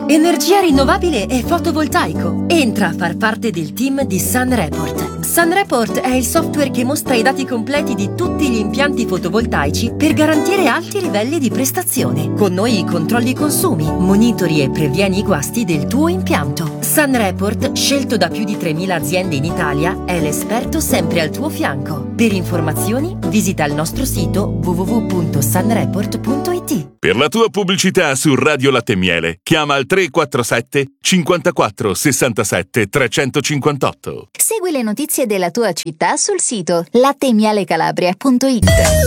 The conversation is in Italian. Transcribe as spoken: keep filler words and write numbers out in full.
Energia rinnovabile e fotovoltaico. Entra a far parte del team di SunReport. SunReport è il software che mostra i dati completi di tutti gli impianti fotovoltaici per garantire alti livelli di prestazione. Con noi controlli i consumi, monitori e previeni i guasti del tuo impianto. SunReport, scelto da più di tremila aziende in Italia, è l'esperto sempre al tuo fianco. Per informazioni visita il nostro sito w w w punto sunreport punto i t. Per la tua pubblicità su Radio Latte e Miele, chiama al tre quattro sette cinquantaquattro sessantasette trecentocinquantotto. Segui le notizie della tua città sul sito latte e miele calabria punto i t.